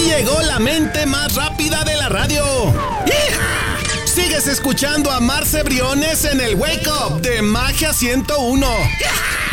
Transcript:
llegó la mente más rápida de la radio. ¡Hija! Sigues escuchando a Marce Briones en el Wake Up de Magia 101. ¡Hija!